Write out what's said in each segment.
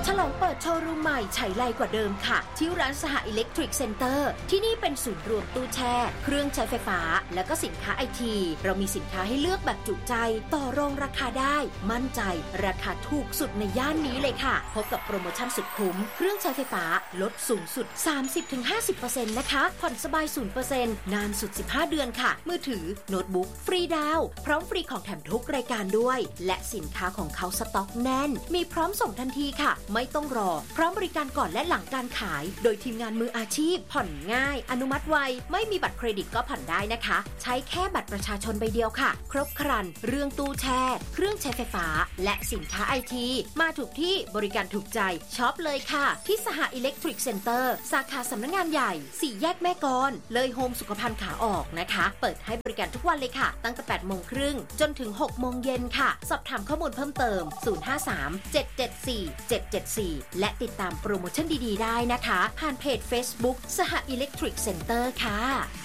ฉลองเปิดโชว์รูมใหม่ไฉไลกว่าเดิมค่ะที่ร้านสหอิเล็กทริกเซ็นเตอร์ที่นี่เป็นศูนย์รวมตู้แช่เครื่องใช้ไฟฟ้าและก็สินค้าไอทีเรามีสินค้าให้เลือกแบบจุใจต่อรองราคาได้มั่นใจราคาถูกสุดในย่านนี้เลยค่ะพบกับโปรโมชั่นสุดคุ้มเครื่องใช้ไฟฟ้าลดสูงสุด 30-50% นะคะผ่อนสบาย 0% นานสุด15เดือนค่ะมือถือโน้ตบุ๊กฟรีดาวน์พร้อมฟรีของแถมทุกรายการด้วยและสินค้าของเขาสต็อกแน่นมีพร้อมส่งทันทีค่ะไม่ต้องรอพร้อมบริการก่อนและหลังการขายโดยทีมงานมืออาชีพผ่อนง่ายอนุมัติไวไม่มีบัตรเครดิตก็ผ่อนได้นะคะใช้แค่บัตรประชาชนใบเดียวค่ะครบครันเรื่องตู้แช่เครื่องใช้ไฟฟ้าและสินค้าไอทีมาถูกที่บริการถูกใจช็อปเลยค่ะที่สหอิเล็กทริกเซ็นเตอร์สาขาสำนักงานใหญ่4แยกแม่กลเลยโฮมสุขภัณฑ์ขาออกนะคะเปิดให้บริการทุกวันเลยค่ะตั้งแต่ 8:30 น.จนถึง 6:00 น.ค่ะสอบถามข้อมูลเพิ่มเติม053-774-774และติดตามโปรโมชั่นดีๆได้นะคะผ่านเพจ Facebook สหอิเล็กทริกเซ็นเตอร์ค่ะ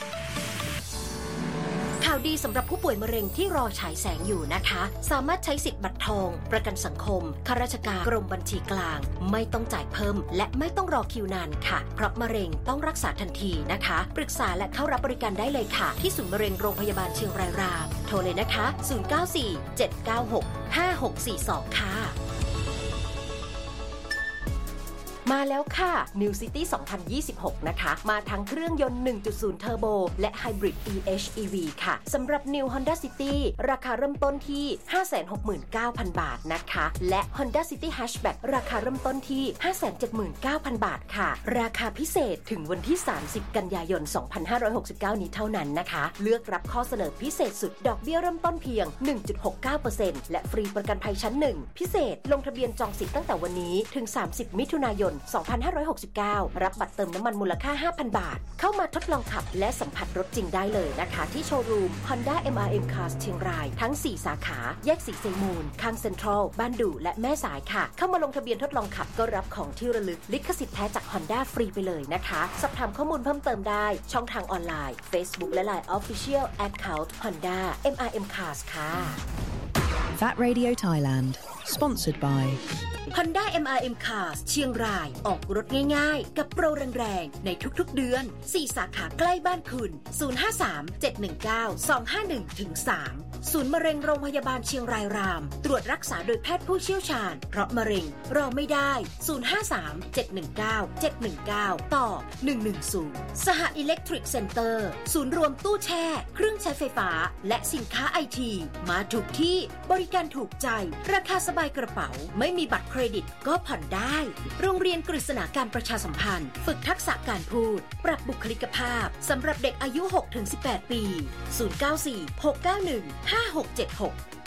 ข่าวดีสำหรับผู้ป่วยมะเร็งที่รอฉายแสงอยู่นะคะสามารถใช้สิทธิ์บัตรทองประกันสังคมข้าราชการกรมบัญชีกลางไม่ต้องจ่ายเพิ่มและไม่ต้องรอคิวนานค่ะเพราะมะเร็งต้องรักษาทันทีนะคะปรึกษาและเข้ารับบริการได้เลยค่ะที่ศูนย์มะเร็งโรงพยาบาลเชียงรายรามโทรเลยนะคะ094-796-5642ค่ะมาแล้วค่ะ New City 2026 นะคะมาทั้งเครื่องยนต์ 1.0 Turbo และ Hybrid EHEV ค่ะสำหรับ New Honda City ราคาเริ่มต้นที่ 569,000 บาทนะคะและ Honda City Hatchback ราคาเริ่มต้นที่ 579,000 บาทค่ะราคาพิเศษถึงวันที่ 30 กันยายน 2569 นี้เท่านั้นนะคะเลือกรับข้อเสนอพิเศษสุดดอกเบี้ยเริ่มต้นเพียง 1.69% และฟรีประกันภัยชั้น 1 พิเศษลงทะเบียนจองสิทธิ์ตั้งแต่วันนี้ถึง 30 มิถุนายน2569รับบัตรเติมน้ำมันมูลค่า 5,000 บาทเข้ามาทดลองขับและสัมผัสรถจริงได้เลยนะคะที่โชว์รูม Honda MRM Cars เชียงรายทั้ง 4 สาขาแยกสีเซมูลข้างเซ็นทรัลบ้านดูและแม่สายค่ะเข้ามาลงทะเบียนทดลองขับก็รับของที่ระลึกลิขสิทธิ์แท้จาก Honda ฟรีไปเลยนะคะสอบถามข้อมูลเพิ่มเติมได้ช่องทางออนไลน์ Facebook และ Line Official Account Honda MRM Cars ค่ะ That Radio Thailand Sponsored by Honda MRM Cars เชียงรายออกรถง่ายๆกับโปรแรงๆในทุกๆเดือน4สาขาใกล้บ้านคุณ053-719-251-3ศูนย์มะเร็งโรงพยาบาลเชียงรายรามตรวจรักษาโดยแพทย์ผู้เชี่ยวชาญเพราะมะเร็งรอไม่ได้053-719-719ต่อ110สหอิเล็กทริกเซ็นเตอร์ศูนย์รวมตู้แช่เครื่องใช้ไฟฟ้าและสินค้าไอทีมาถูกที่บริการถูกใจราคาสบายกระเป๋าไม่มีบัตรเครดิตก็ผ่อนได้โรงเรียนกฤษณาการประชาสัมพันธ์ฝึกทักษะการพูดปรับบุคลิกภาพสำหรับเด็กอายุ 6-18 ปี 094-691-5676